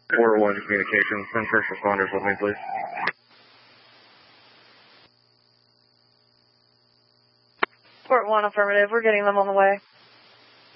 Port 1 communications, send first responders with me, please. Port 1, affirmative. We're getting them on the way.